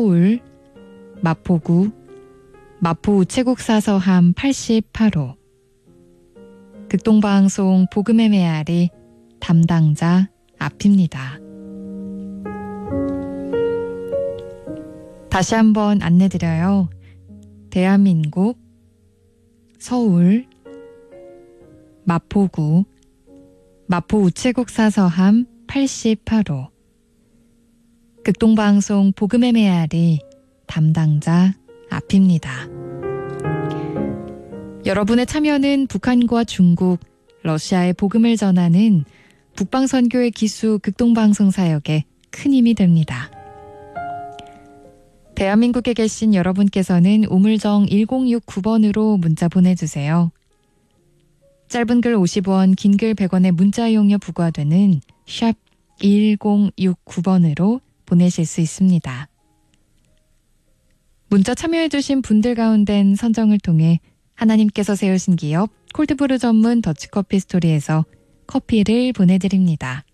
서울, 마포구, 마포 우체국 사서함 88호. 극동방송 복음의 메아리 담당자 앞입니다. 다시 한번 안내드려요. 대한민국, 서울, 마포구, 마포 우체국 사서함 88호. 극동방송 복음의 메아리 담당자 앞입니다. 여러분의 참여는 북한과 중국, 러시아의 복음을 전하는 북방선교의 기수 극동방송 사역에 큰 힘이 됩니다. 대한민국에 계신 여러분께서는 우물정 1069번으로 문자 보내주세요. 짧은 글 50원, 긴 글 100원의 문자 이용료 부과되는 샵 1069번으로 보내실 수 있습니다. 문자 참여해주신 분들 가운데는 선정을 통해 하나님께서 세우신 기업 콜드브루 전문 더치커피 스토리에서 커피를 보내드립니다.